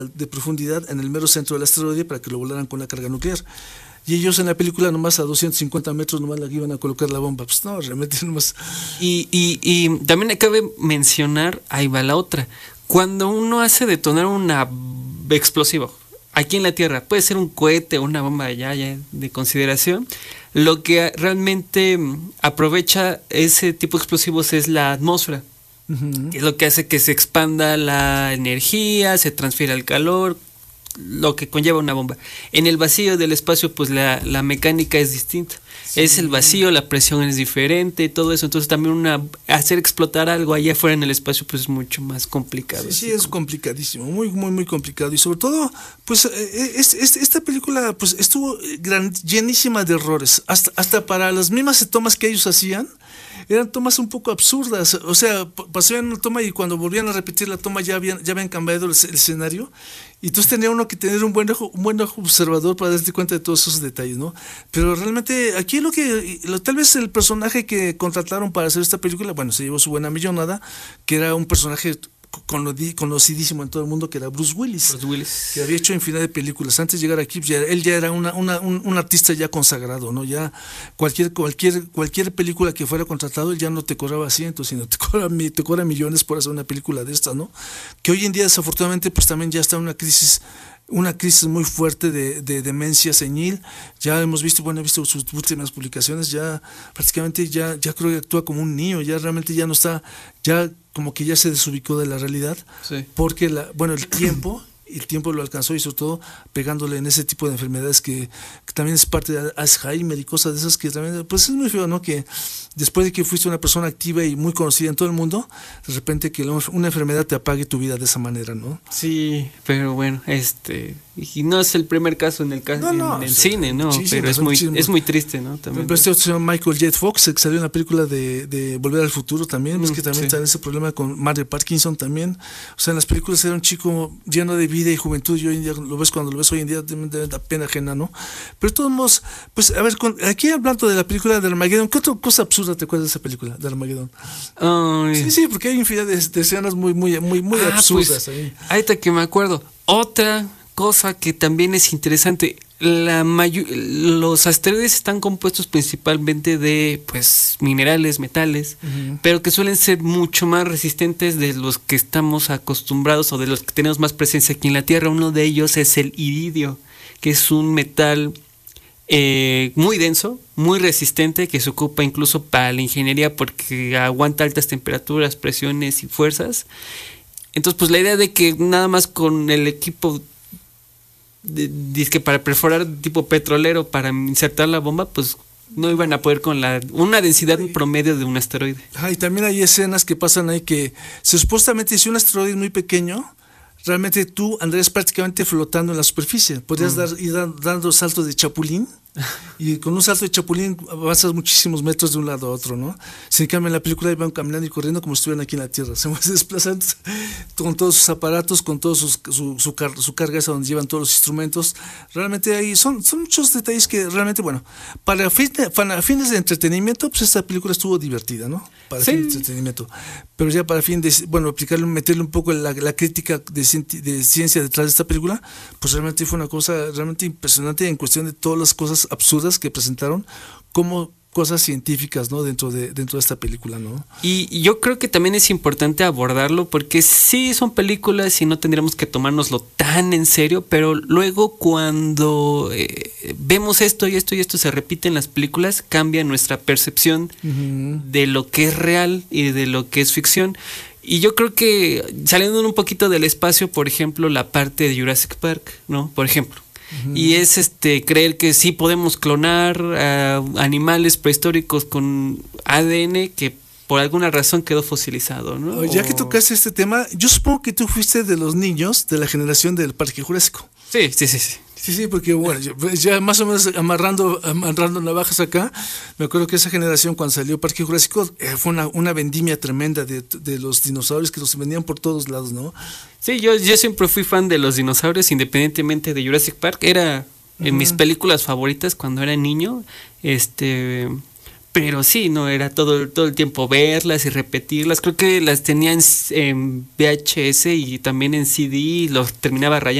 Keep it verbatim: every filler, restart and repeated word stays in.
de profundidad en el mero centro del asteroide para que lo volaran con la carga nuclear. Y ellos en la película nomás a doscientos cincuenta metros nomás la iban a colocar la bomba. Pues no, realmente nomás. Y, y, y también cabe mencionar, ahí va la otra, cuando uno hace detonar una explosivo aquí en la Tierra, puede ser un cohete o una bomba ya, ya de consideración, lo que realmente aprovecha ese tipo de explosivos es la atmósfera. Uh-huh. Es lo que hace que se expanda la energía, se transfiera el calor, lo que conlleva una bomba. En el vacío del espacio, pues la, la mecánica es distinta. Sí. Es el vacío, la presión es diferente, todo eso. Entonces también una hacer explotar algo allá afuera en el espacio, pues es mucho más complicado. Sí, sí, es complicadísimo, muy, muy, muy complicado. Y sobre todo, pues es, es, esta película pues estuvo gran, llenísima de errores. Hasta, hasta para las mismas tomas que ellos hacían, eran tomas un poco absurdas. O sea, pasaban una toma y cuando volvían a repetir la toma ya habían, ya habían cambiado el, el escenario. Y entonces tenía uno que tener un buen ojo, un buen ojo observador para darte cuenta de todos esos detalles, ¿no? Pero realmente aquí lo que, lo, tal vez el personaje que contrataron para hacer esta película, bueno, se llevó su buena millonada, que era un personaje conocidísimo en todo el mundo, que era Bruce Willis, Bruce Willis, que había hecho infinidad de películas. Antes de llegar aquí, ya, él ya era una, una, un, un artista ya consagrado, ¿no? Ya cualquier cualquier cualquier película que fuera contratado, él ya no te cobraba cientos, sino te cobra, te cobra millones por hacer una película de estas, ¿no? Que hoy en día, desafortunadamente, pues también ya está en una crisis una crisis muy fuerte de, de demencia senil. Ya hemos visto, bueno, he visto sus últimas publicaciones, ya prácticamente ya, ya creo que actúa como un niño, ya realmente ya no está, ya como que ya se desubicó de la realidad, sí. Porque la, bueno, el tiempo, el tiempo lo alcanzó y sobre todo pegándole en ese tipo de enfermedades que, que también es parte de Alzheimer y cosas de esas que también, pues es muy feo, ¿no? Que después de que fuiste una persona activa y muy conocida en todo el mundo, de repente que una enfermedad te apague tu vida de esa manera, ¿no? Sí, pero bueno, este, y no es el primer caso en el caso no, no, en el o sea, cine, ¿no? Pero es muy, es muy triste, ¿no? También. Pero este otro se llama Michael J. Fox, que salió en la película de, de Volver al Futuro también, mm, pues que también sí. Está ese problema con Mario Parkinson también. O sea, en las películas era un chico lleno de vida y juventud, y hoy en día lo ves, cuando lo ves hoy en día, te da pena ajena, ¿no? Pero de todos modos, pues a ver, con, aquí hablando de la película de Armageddon, ¿qué otra cosa absurda te acuerdas de esa película de Armageddon? Ay. Sí, sí, porque hay infinidad de, de escenas muy, muy, muy, muy ah, absurdas. Pues, ahí. Ahorita que me acuerdo, otra cosa que también es interesante, la mayu- los asteroides están compuestos principalmente de pues minerales, metales, uh-huh. pero que suelen ser mucho más resistentes de los que estamos acostumbrados o de los que tenemos más presencia aquí en la Tierra. Uno de ellos es el iridio, que es un metal eh, muy denso, muy resistente, que se ocupa incluso para la ingeniería porque aguanta altas temperaturas, presiones y fuerzas. Entonces, pues la idea de que nada más con el equipo dice que para perforar tipo petrolero para insertar la bomba, pues no iban a poder con la una densidad promedio de un asteroide. Ah, y también hay escenas que pasan ahí que se, supuestamente si un asteroide es muy pequeño, realmente tú andarías prácticamente flotando en la superficie, podrías mm. dar, ir dando saltos de chapulín. Y con un salto de chapulín avanzas muchísimos metros de un lado a otro, ¿no? Sin cambio en la película iban caminando y corriendo como si estuvieran aquí en la Tierra, se van desplazando con todos sus aparatos, con todos sus, su, su, car, su carga esa donde llevan todos los instrumentos. Realmente ahí son, son muchos detalles que realmente, bueno, para, fin de, para fines de entretenimiento, pues esta película estuvo divertida, ¿no? Para sí. fines de entretenimiento. Pero ya para fin de, bueno, aplicarle, meterle un poco la, la crítica de, de ciencia detrás de esta película, pues realmente fue una cosa realmente impresionante en cuestión de todas las cosas absurdas que presentaron como cosas científicas, ¿no? Dentro de dentro de esta película, ¿no? Y yo creo que también es importante abordarlo porque sí son películas y no tendríamos que tomárnoslo tan en serio, pero luego cuando eh, vemos esto y esto y esto se repite en las películas, cambia nuestra percepción uh-huh. de lo que es real y de lo que es ficción. Y yo creo que saliendo un poquito del espacio, por ejemplo, la parte de Jurassic Park, ¿no? Por ejemplo. Uh-huh. Y es este creer que sí podemos clonar uh, animales prehistóricos con A D N que por alguna razón quedó fosilizado, ¿no? Ya o... que tocaste este tema, yo supongo que tú fuiste de los niños de la generación del Parque Jurásico. Sí, sí, sí, sí. Sí, sí, porque bueno, ya más o menos amarrando, amarrando navajas acá, me acuerdo que esa generación cuando salió Parque Jurásico eh, fue una, una vendimia tremenda de, de los dinosaurios que los vendían por todos lados, ¿no? Sí, yo, yo siempre fui fan de los dinosaurios, independientemente de Jurassic Park, era uh-huh. en mis películas favoritas cuando era niño, este... Pero sí, no era todo, todo el tiempo verlas y repetirlas. Creo que las tenía en, en V H S y también en C D y los terminaba rayando.